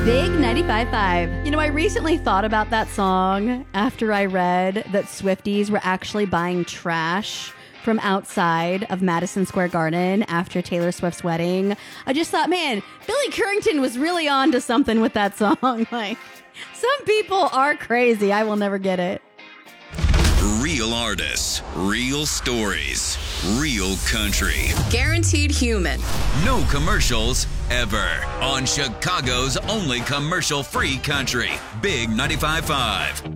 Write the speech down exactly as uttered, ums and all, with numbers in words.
Big ninety-five point five. You know, I recently thought about that song after I read that Swifties were actually buying trash from outside of Madison Square Garden after Taylor Swift's wedding. I just thought, man, Billy Currington was really on to something with that song. Like, some people are crazy. I will never get it. Real artists, real stories, real country. Guaranteed human. No commercials ever. On Chicago's only commercial-free country. Big ninety-five point five.